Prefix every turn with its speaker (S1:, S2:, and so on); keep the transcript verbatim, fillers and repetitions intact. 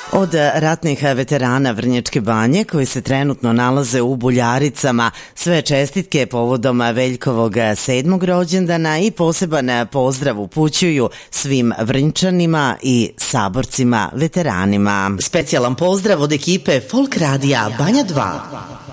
S1: Od ratnih veterana Vrnjačke Banje koji se trenutno nalaze u Buljaricama, sve čestitke povodom Veljkovog sedmog rođendana i poseban pozdrav upućuju svim Vrnjčanima i saborcima veteranima. Specijalan pozdrav od ekipe Folk Radija Banja dva.